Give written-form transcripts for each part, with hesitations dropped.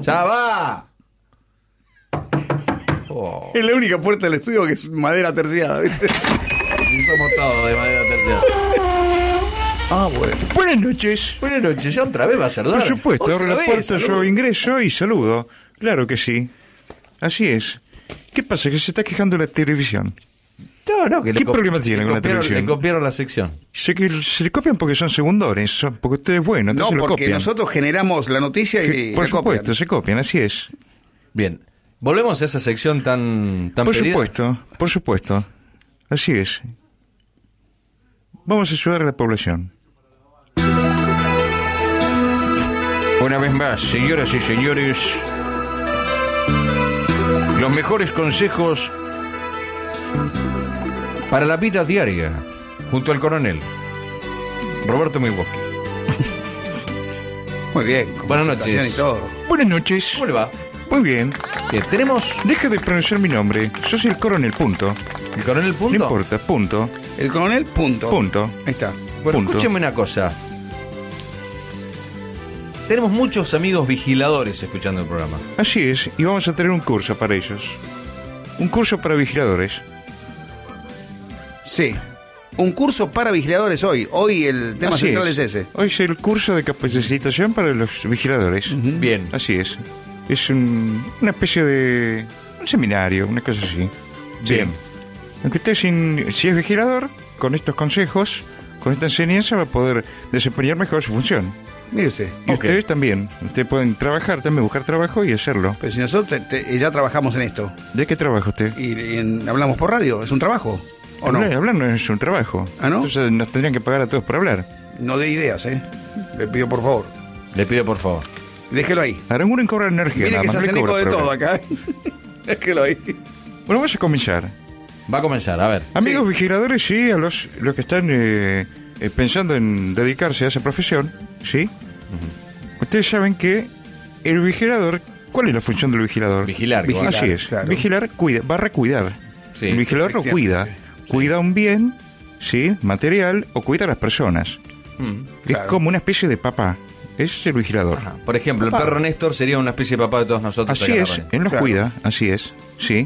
¡Ya va! Oh. Es la única puerta del estudio que es madera terciada, ¿viste? Sí, somos todos de madera terciada. Ah, bueno. Buenas noches. Buenas noches, ¿ya otra vez va a ser? Por supuesto, abro la puerta, saludo. yo ingreso y saludo. Claro que sí. Así es. ¿Qué pasa? Que se está quejando la televisión. No, que ¿Qué problema tiene con la televisión? Le copiaron la sección. Se le copian porque son segundores, porque usted es bueno, No, entonces lo porque copian. nosotros generamos la noticia y Por la copian. supuesto, se copian, así es. Bien, volvemos a esa sección tan Por pedida. supuesto, así es. Vamos a ayudar a la población. Una vez más, señoras y señores, los mejores consejos para la vida diaria, junto al coronel Roberto Milwaukee. Muy bien. con Buenas presentación noches. y todo. Buenas noches. ¿Cómo le va? Muy bien. Bien, tenemos Deja de pronunciar mi nombre. Sos el coronel, punto. el coronel punto. No importa, punto. El coronel, punto. Punto. Ahí está. Bueno, Punto. escúcheme una cosa. Tenemos muchos amigos vigiladores escuchando el programa. Así es, y vamos a tener un curso para ellos. Un curso para vigiladores. Sí. Un curso para vigiladores hoy. Hoy el tema Así central es ese. Hoy es el curso de capacitación para los vigiladores. Bien. Así es. Es una especie de un seminario, una cosa así. Bien. Aunque usted si es vigilador, con estos consejos, con esta enseñanza va a poder desempeñar mejor su función. Mire usted. Y Ok. ustedes también. Ustedes pueden trabajar también, buscar trabajo y hacerlo. Pero si nosotros ya trabajamos en esto ¿De qué trabaja usted? y hablamos por radio, ¿es un trabajo? ¿O no? Hablar no es un trabajo. ¿Ah, no? Entonces nos tendrían que pagar a todos por hablar. No dé ideas, ¿eh? Le pido por favor. Le pido por favor. Déjelo ahí. Aranguren cobra energía. Mire nada que se más, hace le eco cobra de por todo hablar. acá. Déjelo ahí. Bueno, vamos a comenzar. Va a comenzar, a ver. Amigos Sí. vigiladores, sí, a los que están pensando en dedicarse a esa profesión, ¿sí? Ustedes saben que el vigilador, ¿cuál es la función del vigilador? Vigilar. Vigilar. Así es. claro. Vigilar, cuida, barra cuidar. Sí, el vigilador no cuida. Cuida un bien, ¿sí? Material, o cuida a las personas. Es Claro. como una especie de papá. Ese es el vigilador. Ajá. Por ejemplo, el Papá. perro Néstor sería una especie de papá de todos nosotros. Así acá en es, la radio. él nos Claro. cuida, así es, sí.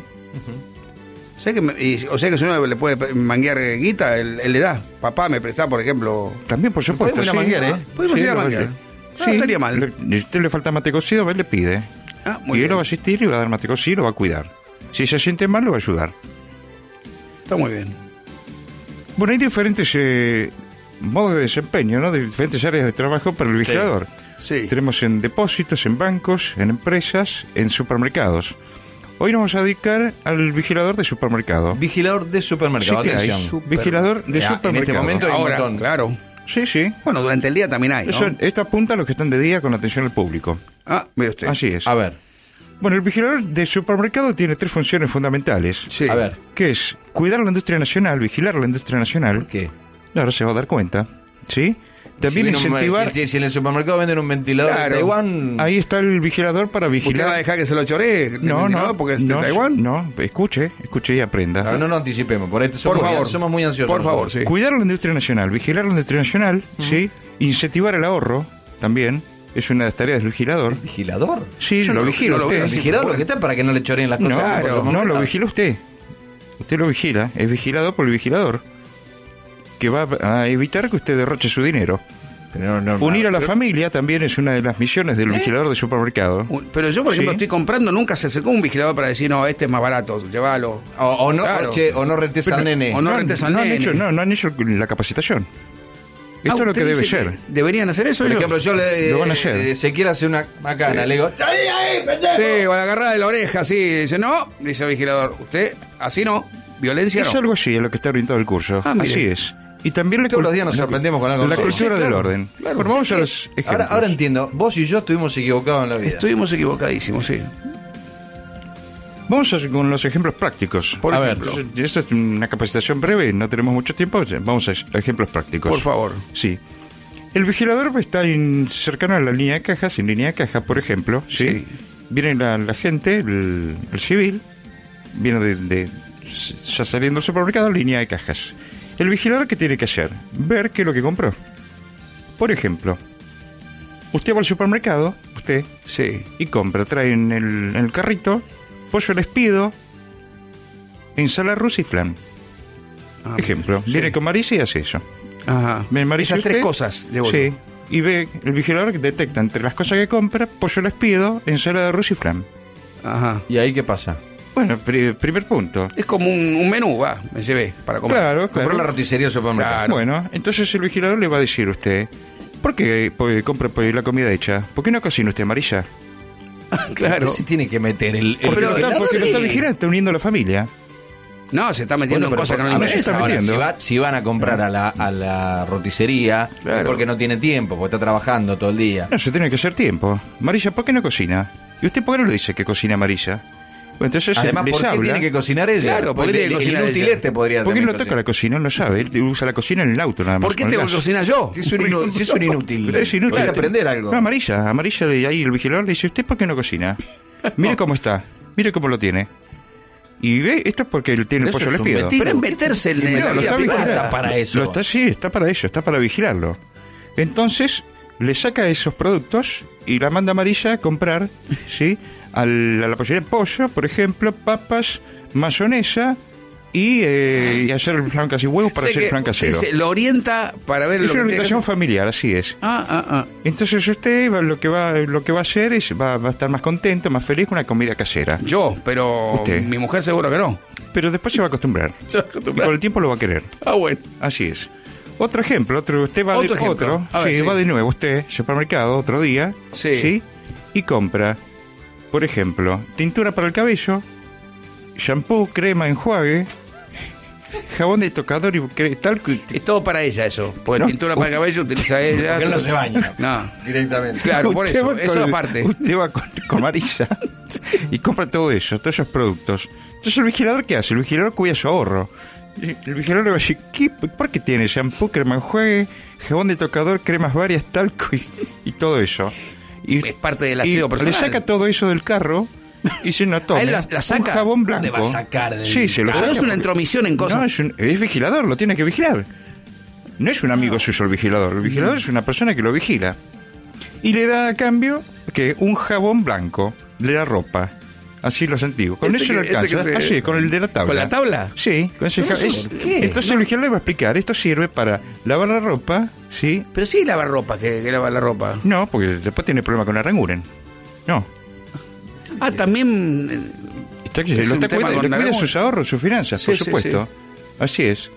O sea que si uno le puede manguear guita, él le da. Papá, me presta, por ejemplo. También, por supuesto. Podemos ir a sí. manguear, ¿eh? Podemos ir a lo manguear. vale. No estaría mal. Si a usted le falta mate cocido, él le pide. Ah, Y muy él bien. lo va a asistir y va a dar mate cocido y lo va a cuidar. Si se siente mal, lo va a ayudar. Está muy bien. Bueno, hay diferentes modos de desempeño, ¿no? De diferentes áreas de trabajo para el vigilador. Sí. Tenemos en depósitos, en bancos, en empresas, en supermercados. Hoy nos vamos a dedicar al vigilador de supermercado. Vigilador de supermercado. Sí que hay. Atención. Vigilador de Ya, en supermercado. este momento hay un Ahora, montón. claro. Sí, sí. Bueno, durante el día también hay, ¿no? Esto apunta a los que están de día con atención al público. Ah, mire usted. Así es. A ver, Bueno, el vigilador de supermercado tiene 3 funciones fundamentales. Sí. a ver. Que es cuidar la industria nacional, vigilar la industria nacional. ¿Por qué? Ahora se va a dar cuenta. ¿Sí? También Si viene incentivar. si en el supermercado venden un ventilador Claro. de Taiwán. Ahí está el vigilador para ¿Usted va a vigilar. dejar que se lo choree? No, porque es de no, Taiwán. No, escuche y aprenda. No, no anticipemos, por esto somos, Por favor. somos muy ansiosos. Por favor, nosotros. sí. Cuidar la industria nacional, vigilar la industria nacional, ¿sí? Incentivar el ahorro, también. Es una de las tareas del vigilador. ¿Vigilador? Sí, Yo lo no- vigila no lo usted. veo ¿El así. vigilador bueno. lo que está para que no le choreen las No, cosas? Claro. por no, lo supermercado? vigila usted. Usted lo vigila. Es vigilado por el vigilador. Que va a evitar que usted derroche su dinero. Pero no, Unir a la pero- familia también es una de las misiones del vigilador de supermercado. Pero yo, por ejemplo, Sí. estoy comprando, nunca se acercó un vigilador para decir, no, este es más barato, llévalo. O no, Claro. o no retes al nene. o no retes al han nene. hecho, no han hecho la capacitación. Esto es lo que ¿usted debe dice ser. que ¿Deberían hacer eso Por ellos? ejemplo, yo Lo van a hacer. se quiere hacer una macana, Sí. le digo, ¡salí ahí, pendejo! Sí, o a la agarrada de la oreja, así. Dice, no, dice el vigilador. Usted, así no. Violencia Es no. algo así a lo que está orientado el curso. Ah, mire. Así es. Y también Todos los días nos sorprendemos con algo la nuevo. cultura Sí, del claro. orden. Claro. Bueno, vamos Sí, a sí. los ejemplos. Ahora entiendo, vos y yo estuvimos equivocados en la vida. Estuvimos equivocadísimos, sí. Vamos con los ejemplos prácticos. Por A ver, ejemplo. Esto es una capacitación breve, no tenemos mucho tiempo. Vamos a ejemplos prácticos. Por favor. Sí. El vigilador está cercano a la línea de cajas, en línea de caja, por ejemplo. Sí. Sí. Viene la gente, el civil, viene ya saliendo del supermercado, línea de cajas. El vigilador, ¿qué tiene que hacer? Ver qué es lo que compró. Por ejemplo, usted va al supermercado, usted Sí. y compra, trae en el carrito pollo al espido, ensalada rusa y flan. Ah, Ejemplo, sí. viene con Marisa y hace eso. Ajá. Ve Marisa Esas tres usted, cosas llevo sí, yo. y ve el vigilador que detecta entre las cosas que compra, pollo al espido, ensalada rusa y flan. Ajá. ¿Y ahí qué pasa? Bueno, primer punto. Es como un menú, me llevé para comer. Claro, Compró la roticería del supermercado. Claro. Bueno, entonces el vigilador le va a decir a usted, ¿por qué compra la comida hecha? ¿Por qué no cocina usted, Marisa? Claro. ¿Qué se tiene que meter el Porque, Pero lo está, el porque lo sí. está vigilando, está uniendo a la familia. No, se está metiendo Bueno, en cosas que no le a ver, se está interesan. ahora, metiendo. si van a comprar a la roticería, Claro. es porque no tiene tiempo, porque está trabajando todo el día. No, se tiene que hacer tiempo. Marisa, ¿por qué no cocina? ¿Y usted por qué no le dice que cocina Marisa? Bueno, entonces Además, les ¿por qué habla. tiene que cocinar ella? Claro, ¿por qué tiene que el cocinar inútil ella? este podría ¿Por qué también no toca la cocina? Él no sabe. Él usa la cocina en el auto nada más. ¿Por qué con el tengo que gas. cocinar yo? Si es un inútil. Pero es inútil. Hay que aprender algo. No, a Marisa, y ahí el vigilador le dice, ¿usted por qué no cocina? Mire cómo está, mire cómo lo tiene. Y ve, esto es porque él tiene el Eso pollo al es un espido. metido. Pero es meterse en No, la lo vida está privada. vigilando. para eso. Sí, está para eso, está para vigilarlo. Entonces, le saca esos productos y la manda a Marisa a comprar, ¿sí? A la pollería de pollo, por ejemplo, papas, mayonesa y hacer flancas y huevos para Sé hacer que flan casero. lo orienta para ver Es lo que una tiene que orientación hacer. familiar, así es. Ah. Entonces usted lo que va a hacer es va a estar más contento, más feliz con una comida casera. Yo, pero Usted. mi mujer seguro que no. Pero después se va a acostumbrar. Se va a Y acostumbrar. con el tiempo lo va a querer. Ah, bueno. Así es. Otro ejemplo, usted va Otro ejemplo. A ver, sí. va de nuevo usted, supermercado, otro día, Sí. y compra, por ejemplo, tintura para el cabello, shampoo, crema, enjuague, jabón de tocador y talco. Es todo para ella eso. Porque No. tintura para el cabello utiliza ella. Porque él no se baña. No. Directamente. Claro, por Usted eso. va Eso con- aparte. Usted va con Marisa y compra todo eso, todos esos productos. Entonces, ¿el vigilador qué hace? El vigilador cuida su ahorro. El vigilador le va a decir, ¿por qué tiene shampoo, crema enjuague, jabón de tocador, cremas varias, talco y todo eso? Y, Es parte del y aseo le personal. saca todo eso del carro y se no tome ¿A él la saca? un jabón blanco. ¿Dónde va a sacar del Sí, se lo Pero saca no es una porque- intromisión en cosas. No, es vigilador, lo tiene que vigilar. No es un amigo suyo el vigilador. El vigilador es una persona que lo vigila. Y le da a cambio que un jabón blanco de la ropa. Así los antiguos. Con Ese eso le que- ese alcanza. que se- Así, con el de la tabla. ¿Con la tabla? Sí, con ese ¿Pero jabón. eso por qué? Entonces el vigilador le va a explicar. Esto sirve para lavar la ropa, ¿sí? Pero sí lava ropa, que lava la ropa. No, porque después tiene problema con la ranguren. No. Ah, también. Está, Es lo un está tema cuidando, con le cuida ranguren. sus ahorros, sus finanzas, Sí, por sí, supuesto. Así es.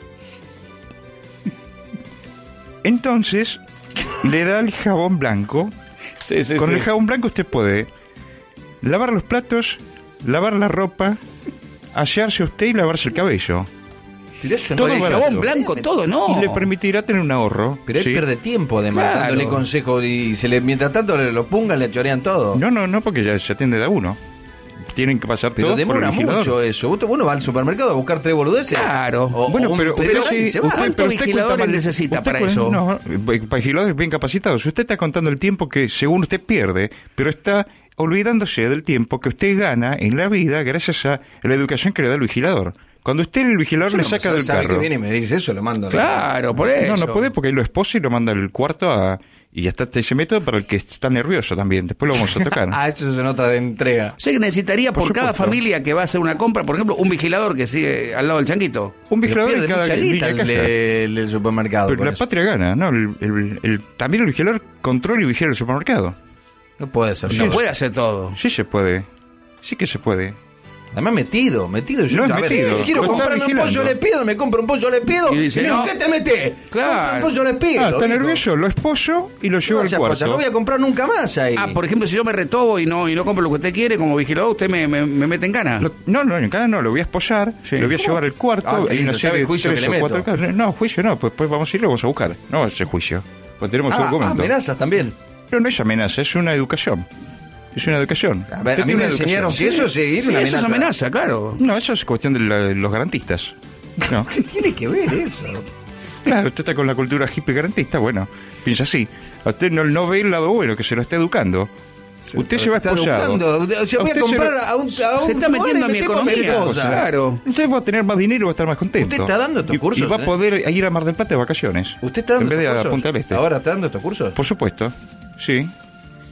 Entonces, le da el jabón blanco. Sí, sí, Con el jabón blanco usted puede lavar los platos, lavar la ropa, asearse usted y lavarse el cabello. Pero eso Todo no el es jabón barato. blanco, todo, no. Y le permitirá tener un ahorro. Pero él ¿sí? pierde tiempo además, Claro. dándole consejo y mientras tanto lo pungan, le chorean todo. No, porque ya se atiende de a uno. Tienen que pasar Pero todos por el demora vigilador. mucho eso. Uno va al supermercado a buscar 3 boludeces. Claro. Bueno, un pero pedido sí, y se va. ¿Cuántos pero usted vigiladores cuenta mal- necesita usted para cuenta- eso? No, vigiladores bien capacitados. Usted está contando el tiempo que según usted pierde, pero está olvidándose del tiempo que usted gana en la vida gracias a la educación que le da el vigilador. Cuando usted el vigilador Yo le no, saca del sabe carro. que viene y me dice eso, lo mando. Claro, por eso. No puede porque ahí lo esposa y lo manda al cuarto y ya está ese método para el que está nervioso también. Después lo vamos a tocar. Ah, eso es en otra entrega. Sé que necesitaría por cada supuesto. familia que va a hacer una compra, por ejemplo, un vigilador que sigue al lado del changuito. Un vigilador Pero en pierde cada mucha guita línea de el caja. del supermercado. Pero por la eso. patria gana, ¿no? También el vigilador controla y vigila el supermercado. No puede ser. No no. puede hacer todo. Sí se puede. Sí que se puede. Además metido. Yo, No es a ver, metido. quiero Lo está comprarme un vigilando. pollo, le pido, me compro un pollo, le pido. Y dice, digo, no. ¿qué te metes? Claro. Un pollo, le pido. Ah, está digo. nervioso, lo esposo y lo llevo No, al esa cuarto. cosa, no voy a comprar nunca más ahí. Ah, por ejemplo, si yo me retobo y no compro lo que usted quiere como vigilador, usted me mete en gana. No, en cara no, lo voy a esposar, Sí. lo voy a llevar al cuarto, Ah, qué hay una lindo, ¿sabe serie el de juicio 3 que le o 4 meto? casos. No, juicio no, pues después vamos a ir y lo vamos a buscar. No ese juicio, pues tenemos un documento. amenazas también. Pero no es amenaza, es una educación. Es una educación. A ver, Usted a mí tiene me una enseñaron educación. que eso sí, Sí, eso es amenaza, claro. No, eso es cuestión de los garantistas. No. ¿Qué tiene que ver eso? Claro, usted está con la cultura hippie garantista, bueno, piensa así. A usted no ve el lado bueno, que se lo está educando. Usted se va Está esposado. educando. O sea, voy a Usted comprar lo- a un Se está metiendo a mi economía. Cosa. Claro. Usted va a tener más dinero y va a estar más contento. Usted está dando estos Y- cursos, Y va a ¿eh? poder ir a Mar del Plata de vacaciones. ¿Usted está dando En vez de estos a cursos? Punta del Este. ¿Ahora está dando estos cursos? Por supuesto, sí.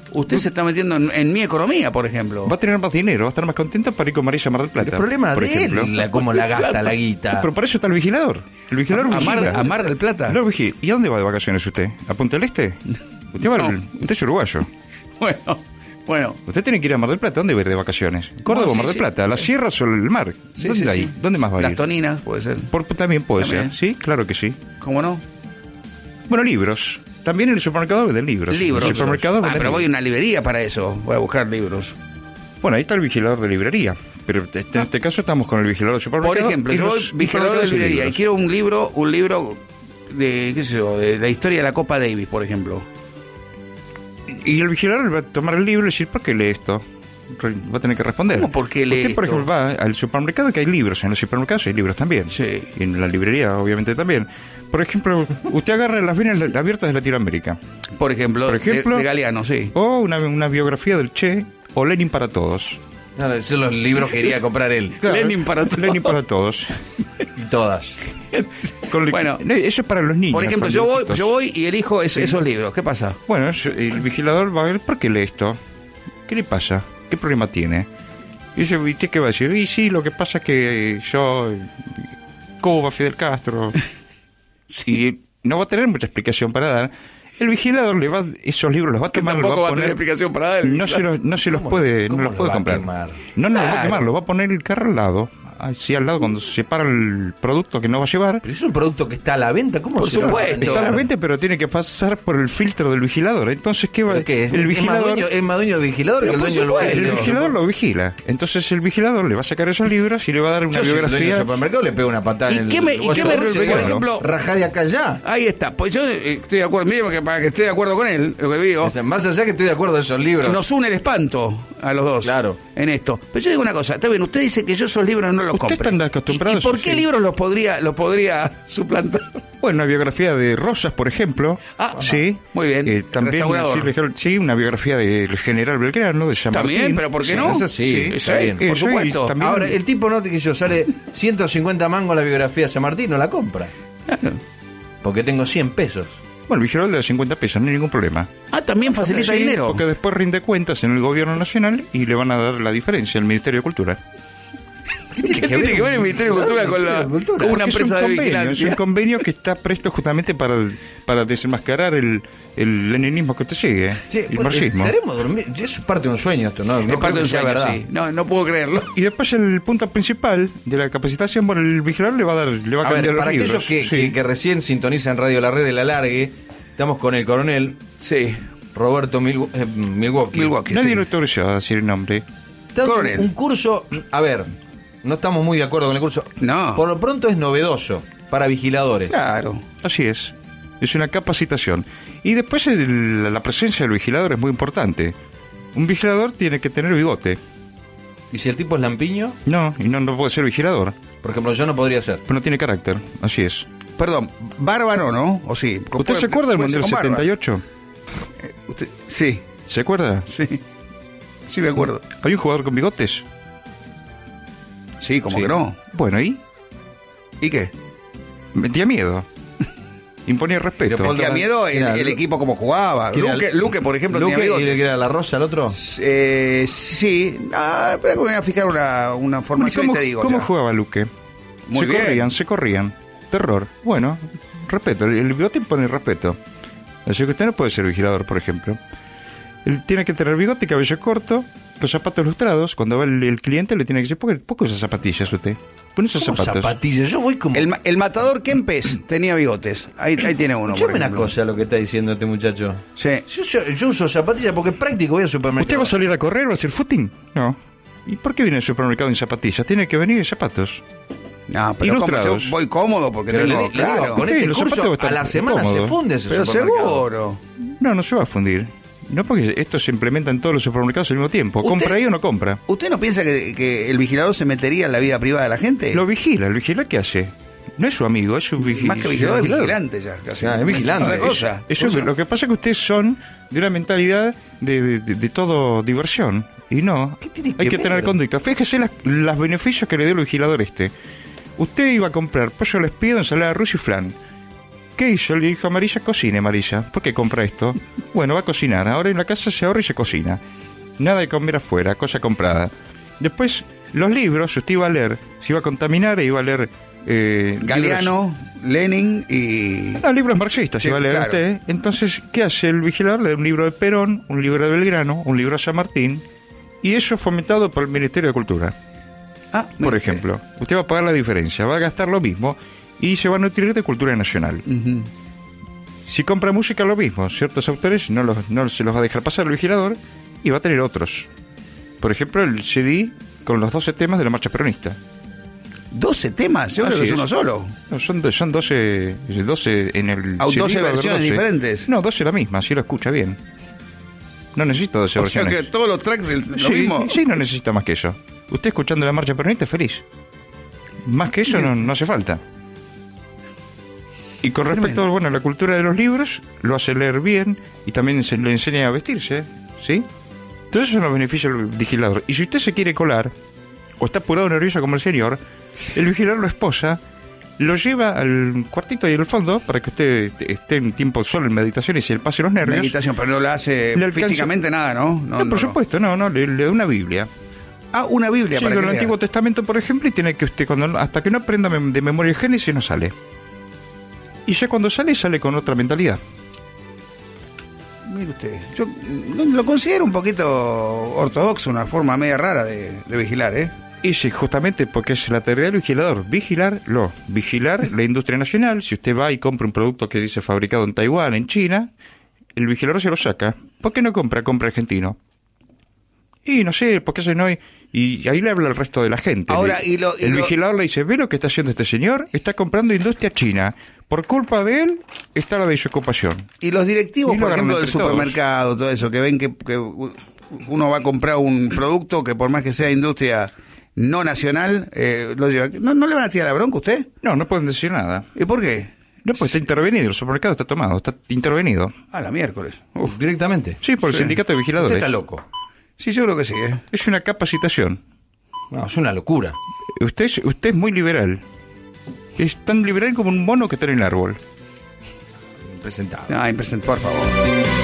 Usted se está metiendo en mi economía, por ejemplo. Va a tener más dinero, va a estar más contento para ir con Marisa a Mar del Plata. El problema por de ejemplo. él, cómo la gasta la guita. Pero para eso está el vigilador. El vigilador vigila. ¿A Mar del Plata? No, vigila. ¿Y a dónde va de vacaciones usted? ¿A Punta del Este? Usted, usted es uruguayo. Bueno. Usted tiene que ir a Mar del Plata. ¿Dónde va a ir de vacaciones? ¿Córdoba o sí, Mar del sí. Plata? ¿Las sierras o el mar? Sí, ¿Dónde sí, hay? sí. ¿Dónde más va a ir? Las Toninas, puede ser. También puede También. ser. Sí, claro que sí. ¿Cómo no? Bueno, libros. También en el supermercado venden libros. Libros. En el supermercado venden pero voy a libros. una librería para eso. Voy a buscar libros. Bueno, ahí está el vigilador de librería. Pero en este caso estamos con el vigilador de supermercado. Por ejemplo, y yo los voy vigilador de supermercados y librería y libros. quiero un libro de, qué sé yo, de la historia de la Copa Davis, por ejemplo. Y el vigilador va a tomar el libro y decir, ¿por qué lee esto? Va a tener que responder. ¿Cómo por qué lee Usted, por esto? ejemplo, va al supermercado que hay libros. En los supermercados hay libros también. Sí. Y en la librería, obviamente, también. Por ejemplo, usted agarra las venas abiertas de Latinoamérica. Por ejemplo, de Galeano, sí. O una biografía del Che o Lenin para todos. No, esos son los libros que quería comprar él. Lenin para todos. Lenin para todos. Y todas. Bueno. No, eso es para los niños. Por ejemplo, para los yo voy y elijo esos libros. ¿Qué pasa? Bueno, el vigilador va a ver, ¿por qué lee esto? ¿Qué le pasa? ¿Qué problema tiene? Y dice, ¿y usted qué va a decir? Y sí, lo que pasa es que yo, Cuba, Fidel Castro, y no va a tener mucha explicación para dar. El vigilador esos libros los va a tomar, los Tampoco va a va a tener poner, explicación para él. no se los puede, no ¿Cómo los lo puede va a comprar. quemar? No los va a Claro. quemar, lo va a poner el carro al lado. Así al lado cuando se separa el producto que no va a llevar. Pero es un producto que está a la venta. ¿Cómo Por se lo va a supuesto. vender? Está a la venta, pero tiene que pasar por el filtro del vigilador. Entonces, ¿qué va? ¿Pero qué? El vigilador. Es más dueño del vigilador Pero que el por dueño del supuesto. El lugar. vigilador lo vigila. Entonces el vigilador le va a sacar esos libros y le va a dar una Yo soy el dueño del biografía. supermercado, le pego una patada ¿Y en el qué me bolsillo del por vegano. ejemplo, Rajá de acá ya. ahí está. Pues yo estoy de acuerdo. Mire, porque para que esté de acuerdo con él, lo que digo, O sea, más allá que estoy de acuerdo de esos libros. nos une el espanto a los dos. Claro. En esto. Pero yo digo una cosa. Está bien, usted dice que yo esos libros no los Usted compro. está acostumbrado ¿Y por a eso, qué sí. libros los podría suplantar? Bueno, una biografía de Rosas, por ejemplo. Ah, sí. muy bien. También Restaurador. sí, una biografía del general Belgrano, de San También, Martín. pero ¿por qué no? Esa sí, está bien. por Eso, y supuesto. también- Ahora, el tipo no te quiso, sale 150 mangos la biografía de San Martín, no la compra. Claro. Porque tengo 100 pesos. Bueno, el vigilador le da 50 pesos, no hay ningún problema. Ah, también facilita Sí, dinero. porque después rinde cuentas en el gobierno nacional y le van a dar la diferencia al Ministerio de Cultura. ¿Qué tiene que ver el Ministerio de Cultura con una Porque empresa es de un convenio, vigilancia? Es un convenio que está presto justamente para desenmascarar el leninismo que te sigue, el marxismo. Estaremos dormidos. Es parte de un sueño esto, ¿no? Es No parte de creo un que sea sueño, verdad. sí. No puedo creerlo. Y después el punto principal de la capacitación, bueno, el vigilador le va a A cambiar ver, los para libros. aquellos que, Sí. que recién sintonizan Radio La Red de la Largue, estamos con el coronel Sí. Roberto Milwaukee. Milwaukee. Nadie sí. lo autorizó a decir el nombre. Está dando Coronel. un curso, a ver, no estamos muy de acuerdo con el curso. No. Por lo pronto es novedoso para vigiladores. Claro. Así es. Es una capacitación. Y después la presencia del vigilador es muy importante. Un vigilador tiene que tener bigote. Y si el tipo es lampiño, No, y no puede ser vigilador. por ejemplo, yo no podría ser. Pero no tiene carácter. Así es. Perdón, bárbaro, ¿no? ¿O sí? ¿Usted se acuerda del puede ser Mundial con barba. 78? Sí, ¿Se acuerda? sí. Sí, me acuerdo. ¿Hay un jugador con bigotes? Sí, como Sí. que no. Bueno, ¿y? ¿Y qué? Metía miedo. Imponía respeto. Pero Tenía miedo el equipo como jugaba. ¿Quién era? Luque, por ejemplo, Luque, tenía ¿y le bigotes. era la rosa al otro? Sí. Espera que me voy a fijar una formación ¿Cómo, y te digo. cómo ya. jugaba Luque? Muy bien. Se corrían. Terror. Bueno, respeto. El bigote impone respeto. Así que usted no puede ser vigilador, por ejemplo. Él tiene que tener bigote, cabello corto, los zapatos lustrados. Cuando va el cliente le tiene que decir, ¿por qué usa zapatillas usted? Pon esos ¿Cómo zapatos. zapatillas? Yo voy como... El matador Kempes tenía bigotes. Ahí tiene uno. Escuchame por una ejemplo. cosa lo que está diciendo este muchacho. Sí. Yo uso zapatillas porque es práctico, voy al ¿Usted supermercado. va a salir a correr o a hacer footing? No. ¿Y por qué viene al supermercado en zapatillas? Tiene que venir en zapatos. No, pero como Ilustrados. yo voy cómodo porque Pero tengo, le digo, claro. con Sí, este los curso zapatos están a la semana cómodos. se funde ese Pero supermercado. seguro. No se va a fundir. No, porque esto se implementa en todos los supermercados al mismo tiempo. ¿Usted- ¿Compra ahí o no compra? ¿Usted no piensa que el vigilador se metería en la vida privada de la gente? Lo vigila. ¿El vigila qué hace? No es su amigo, es su Más que vigilador, es vigilante ya. Casi. Ah, es vigilante. Otra cosa. Lo que pasa es que ustedes son de una mentalidad de todo diversión. Y no, ¿Qué tiene hay que que tener ver? conducta. Fíjese los beneficios que le dio el vigilador este. Usted iba a comprar pollo al espiedo, ensalada rusa y flan. ¿Qué hizo? Le dijo a Marisa, cocine, Marisa. ¿Por qué compra esto? Bueno, va a cocinar. Ahora en la casa se ahorra y se cocina. Nada de comer afuera, cosa comprada. Después, los libros, usted iba a leer. Se iba a contaminar e iba a leer... Galeano, Lenin y... libros marxistas, Sí, iba a leer claro. usted. Entonces, ¿qué hace el vigilador? Le da un libro de Perón, un libro de Belgrano, un libro de San Martín. Y eso fomentado por el Ministerio de Cultura. Por ejemplo, usted va a pagar la diferencia, va a gastar lo mismo y se va a nutrir de cultura nacional. Ujú. Si compra música, lo mismo. Ciertos autores no se los va a dejar pasar el vigilador y va a tener otros. Por ejemplo, el CD con los 12 temas de la marcha peronista. 12 temas, yo creo Así que es es. uno solo. No, son 12 en el... ¿A 12 CD va a haber versiones 12. diferentes? No, 12 la misma, si lo escucha bien. No necesita 12 O sea versiones. que todos los tracks lo Sí, mismo. sí, no necesita más que eso. Usted escuchando la marcha peronista es feliz. Más que eso no hace falta. Y con respecto a la cultura de los libros, lo hace leer bien y también le enseña a vestirse, ¿sí? Todo eso son los beneficios del vigilador. Y si usted se quiere colar, o está apurado o nervioso como el señor, el vigilador lo esposa, lo lleva al cuartito ahí al fondo para que usted esté en tiempo solo en meditación y se le pase los nervios. Meditación, pero no la hace Le alcanza- físicamente nada, ¿no? No, por supuesto, le da una Biblia. Una Biblia Sí, para con que el lea. Antiguo Testamento, por ejemplo, y tiene que usted, hasta que no aprenda de memoria el Génesis, no sale. Y ya cuando sale con otra mentalidad. Mire usted, yo lo considero un poquito ortodoxo, una forma media rara de vigilar, ¿eh? Y sí, justamente porque es la tarea del vigilador. Vigilar la industria nacional. Si usted va y compra un producto que dice fabricado en Taiwán, en China, el vigilador se lo saca. ¿Por qué no compra argentino? Y no sé, ¿por qué se no hay? Y ahí le habla al resto de la gente. Ahora, El vigilador le dice, ¿ve lo que está haciendo este señor? Está comprando industria china. Por culpa de él está la desocupación. Y los directivos, Y lo por agarran ejemplo, del entre todos. supermercado, todo eso, que ven que uno va a comprar un producto que por más que sea industria no nacional, lo lleva. ¿No le van a tirar la bronca a usted? No pueden decir nada. ¿Y por qué? No, pues está intervenido. El supermercado está tomado, está intervenido. A la miércoles. Directamente. Sí, por el sindicato de Usted vigiladores. está loco. Sí, yo creo que sí, ¿eh? Es una capacitación. No, es una locura. Usted es muy liberal. Es tan liberal como un mono que está en el árbol. Impresentable. Ay, por favor.